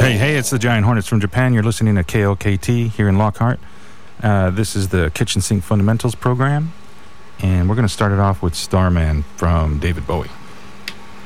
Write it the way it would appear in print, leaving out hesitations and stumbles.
Hey, it's the Giant Hornets from Japan. You're listening to KOKT here in Lockhart. This is the Kitchen Sink Fundamentals program, and we're going to start it off with Starman from David Bowie.